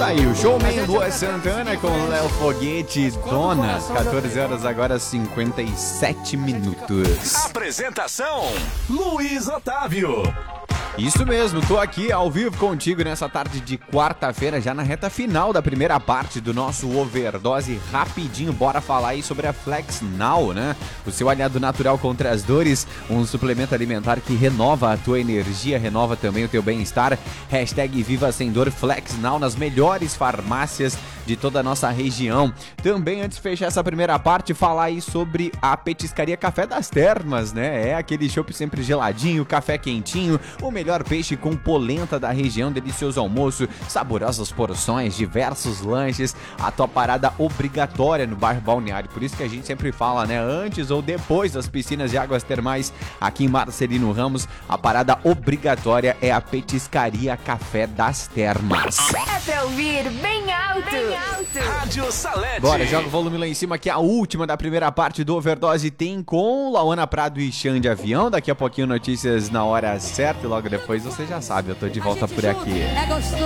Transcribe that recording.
Aí, o showman Lua Santana com Léo Foguete, Dona. 14 horas agora, 57 minutos. Apresentação: Luiz Otávio. Isso mesmo, tô aqui ao vivo contigo nessa tarde de quarta-feira, já na reta final da primeira parte do nosso Overdose. Rapidinho, bora falar aí sobre a Flex Now, né? O seu aliado natural contra as dores, um suplemento alimentar que renova a tua energia, renova também o teu bem-estar. Hashtag Viva Sem Dor Flex Now nas melhores farmácias de toda a nossa região. Também, antes de fechar essa primeira parte, falar aí sobre a petiscaria Café das Termas, né? É aquele chopp sempre geladinho, café quentinho, o melhor peixe com polenta da região, delicioso almoço, saborosas porções, diversos lanches, a tua parada obrigatória no bairro Balneário. Por isso que a gente sempre fala, né? Antes ou depois das piscinas de águas termais aqui em Marcelino Ramos, a parada obrigatória é a petiscaria Café das Termas. É pra ouvir bem alto. Rádio Salete. Bora, joga o volume lá em cima, que a última da primeira parte do Overdose tem com Lauana Prado e Xande Avião. Daqui a pouquinho notícias na hora certa e logo depois você já sabe, eu tô de volta por aqui.